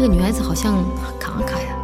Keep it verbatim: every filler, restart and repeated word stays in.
这个女孩子好像很慷慨啊。